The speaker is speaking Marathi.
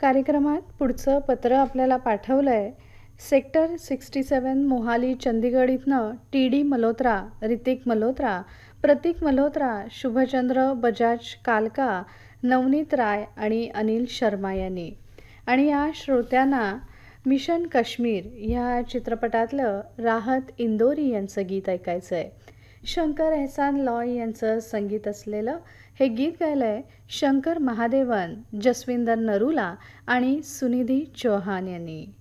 कार्यक्रमात पुढचं पत्र आपल्याला पाठवलंय सेक्टर 67 मोहाली चंदीगड इथनं टी.डी. मल्होत्रा, ऋतिक मल्होत्रा, प्रतीक मल्होत्रा, शुभचंद्र बजाज कालका, नवनीत राय आणि अनिल शर्मा यांनी. आणि या श्रोत्यांना मिशन काश्मीर ह्या चित्रपटातलं राहत इंदोरी यांचं गीत ऐकायचं आहे. शंकर एहसान लॉय यांचं संगीत असलेलं हे गीत गायलंय शंकर महादेवन, जसविंदर नरूला आणि सुनिधी चौहान यांनी.